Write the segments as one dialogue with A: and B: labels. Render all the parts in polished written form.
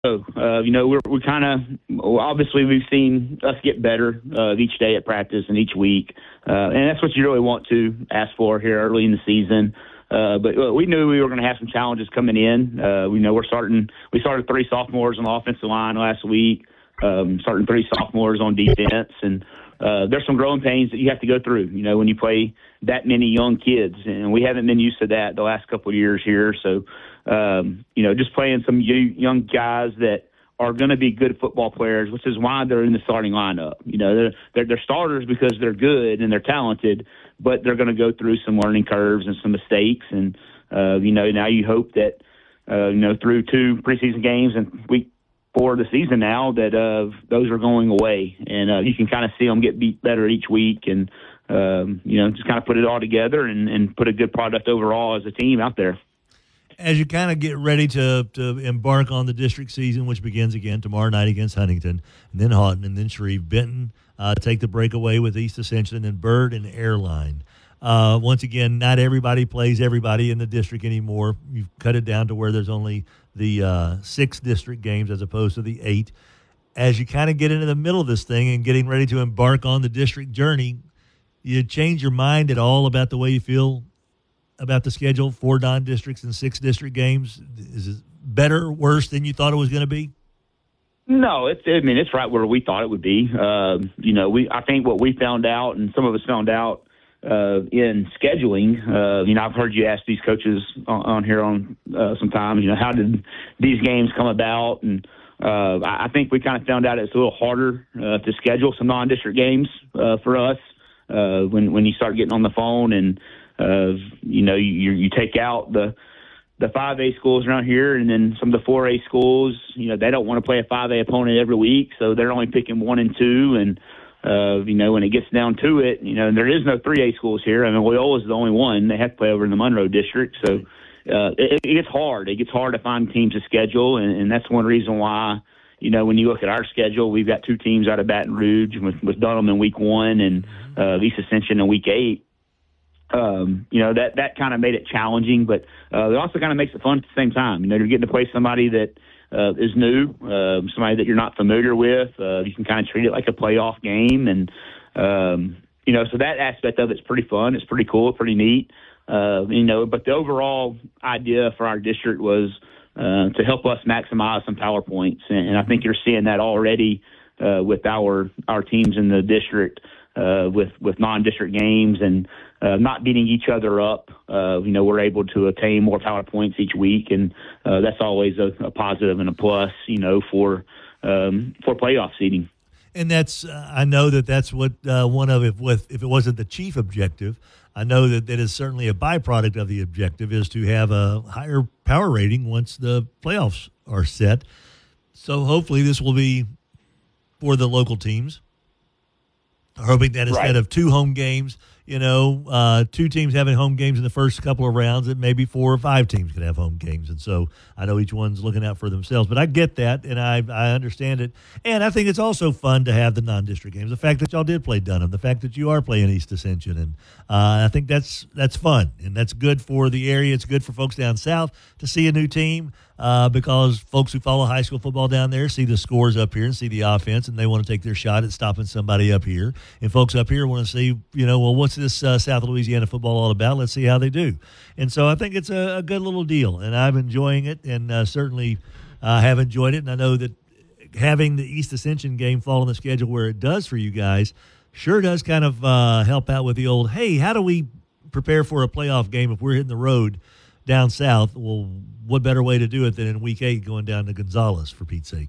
A: So, we kind of, obviously we've seen us get better each day at practice and each week. And that's what you really want to ask for here early in the season. But we knew we were going to have some challenges coming in. We started 3 sophomores on the offensive line last week, starting 3 sophomores on defense. And there's some growing pains that you have to go through, when you play that many young kids. And we haven't been used to that the last couple of years here. So, just playing some young guys that are going to be good football players, which is why they're in the starting lineup. They're starters because they're good and they're talented, but they're going to go through some learning curves and some mistakes. And, now you hope that, through 2 preseason games and week 4 of the season now that those are going away. And you can kind of see them get beat better each week and, just kind of put it all together and put a good product overall as a team out there.
B: As you kind of get ready to embark on the district season, which begins again tomorrow night against Huntington, and then Houghton, and then Shreve, Benton take the breakaway with East Ascension, and Byrd and Airline. Once again, not everybody plays everybody in the district anymore. You've cut it down to where there's only the 6 district games as opposed to the 8. As you kind of get into the middle of this thing and getting ready to embark on the district journey, you change your mind at all about the way you feel about the schedule, 4 non-districts and 6 district games? Is it better or worse than you thought it was going to be?
A: No, it's right where we thought it would be. I think what we found out, and some of us found out in scheduling, I've heard you ask these coaches on here sometimes, how did these games come about? And I think we kind of found out it's a little harder to schedule some non-district games for us when you start getting on the phone and, you take out the 5A schools around here, and then some of the 4A schools, they don't want to play a 5A opponent every week, so they're only picking 1 and 2. And, when it gets down to it, there is no 3A schools here. I mean, Loyola's the only one. They have to play over in the Monroe district. So it gets hard. It gets hard to find teams to schedule, and that's one reason why, when you look at our schedule, we've got 2 teams out of Baton Rouge with Dunham in week 1 and East Ascension in week 8. That kind of made it challenging, but it also kind of makes it fun at the same time. You're getting to play somebody that is new, somebody that you're not familiar with. You can kind of treat it like a playoff game, and so that aspect of it's pretty fun. It's pretty cool, pretty neat. But the overall idea for our district was to help us maximize some power points, and I think you're seeing that already with our teams in the district. With non-district games and not beating each other up, we're able to attain more power points each week, and that's always a positive and a plus, for playoff seeding.
B: And that's I know that's what one of if it wasn't the chief objective, I know that is certainly a byproduct of the objective is to have a higher power rating once the playoffs are set. So hopefully this will be for the local teams. Hoping that instead of 2 home games, 2 teams having home games in the first couple of rounds, that maybe 4 or 5 teams could have home games. And so I know each one's looking out for themselves. But I get that, and I understand it. And I think it's also fun to have the non-district games. The fact that y'all did play Dunham, the fact that you are playing East Ascension. And I think that's fun, and that's good for the area. It's good for folks down south to see a new team. Because folks who follow high school football down there see the scores up here and see the offense, and they want to take their shot at stopping somebody up here. And folks up here want to see, what's this South Louisiana football all about? Let's see how they do. And so I think it's a good little deal, and I'm enjoying it, and certainly have enjoyed it. And I know that having the East Ascension game fall on the schedule where it does for you guys sure does kind of help out with the old, hey, how do we prepare for a playoff game if we're hitting the road down south? Well, what better way to do it than in week 8 going down to Gonzales, for Pete's sake,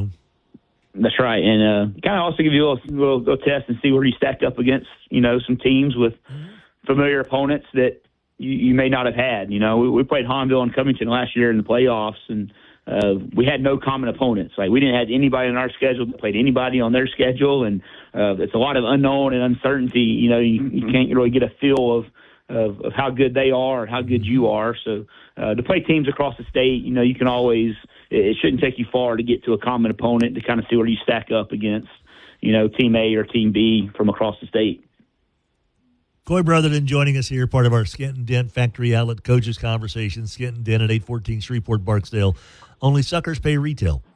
A: That's right. And kind of also give you a little test and see where you stack up against, some teams with familiar opponents that you may not have had. We played Hahnville and Covington last year in the playoffs, and we had no common opponents. Like, we didn't have anybody on our schedule that played anybody on their schedule, and it's a lot of unknown and uncertainty. You can't really get a feel of how good they are or how good you are. So to play teams across the state, you can always – it shouldn't take you far to get to a common opponent to kind of see where you stack up against, Team A or Team B from across the state.
B: Coy Brotherton joining us here, part of our Skenton Dent Factory Outlet Coaches Conversation. Skenton Dent at 814 Shreveport, Barksdale. Only suckers pay retail.